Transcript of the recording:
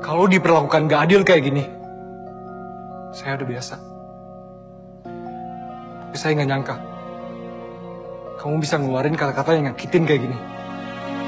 Kalau diperlakukan gak adil kayak gini, saya udah biasa. Tapi saya nggak nyangka kamu bisa ngeluarin kata-kata yang nyakitin kayak gini.